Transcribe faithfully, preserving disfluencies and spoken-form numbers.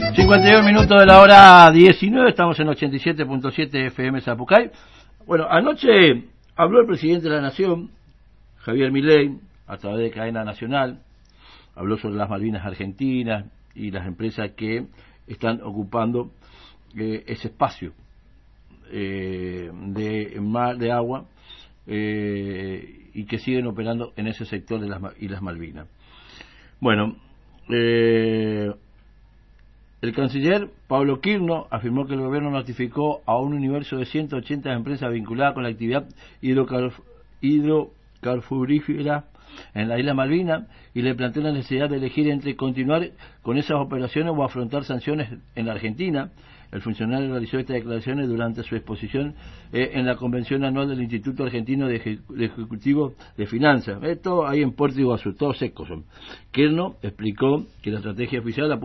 cincuenta y un minutos de la hora diecinueve, estamos en ochenta y siete punto siete F M Zapucay. Bueno, anoche habló el presidente de la Nación, Javier Milei, a través de cadena nacional, habló sobre las Malvinas Argentinas y las empresas que están ocupando eh, ese espacio eh, de mar, de agua, eh, y que siguen operando en ese sector de las y las Malvinas. Bueno, eh, el canciller Pablo Quirno afirmó que el gobierno notificó a un universo de ciento ochenta empresas vinculadas con la actividad hidrocarf hidrocarburífera en la isla Malvinas y le planteó la necesidad de elegir entre continuar con esas operaciones o afrontar sanciones en la Argentina. El funcionario realizó estas declaraciones durante su exposición eh, en la convención anual del Instituto Argentino de, Eje de Ejecutivo de Finanzas. Esto ahí en Puerto Iguazú, todos secos son. Quirno explicó que la estrategia oficial